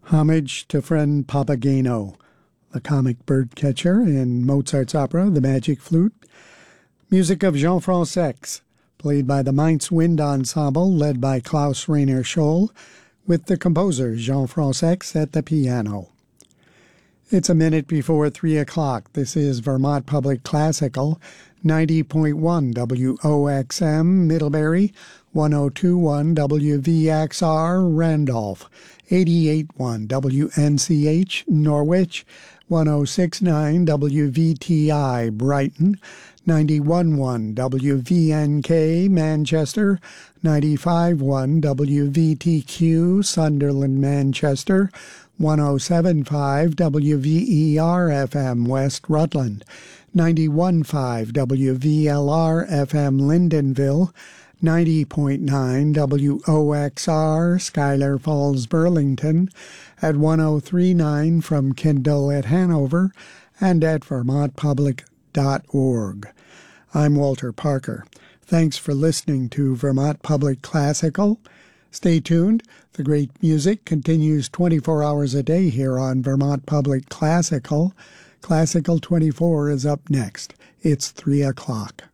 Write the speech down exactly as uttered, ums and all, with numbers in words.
Homage to friend Papageno, the comic bird catcher in Mozart's opera, The Magic Flute. Music of Jean Francex, played by the Mainz Wind Ensemble, led by Klaus Rainer Scholl, with the composer Jean Francex at the piano. It's a minute before three o'clock. This is Vermont Public Classical, ninety point one W O X M Middlebury, one oh two point one W V X R Randolph, eighty-eight point one W N C H Norwich, one oh six point nine W V T I Brighton, ninety-one point one W V N K Manchester, ninety-five point one W V T Q Sunderland Manchester, one oh seven point five W V E R F M West Rutland, ninety-one point five W V L R F M Lyndonville, ninety point nine W O X R Schuyler Falls Burlington, at one oh three point nine from Kendall at Hanover, and at vermont public dot org. I'm Walter Parker. Thanks for listening to Vermont Public Classical. Stay tuned. The great music continues twenty-four hours a day here on Vermont Public Classical. Classical twenty-four is up next. It's three o'clock.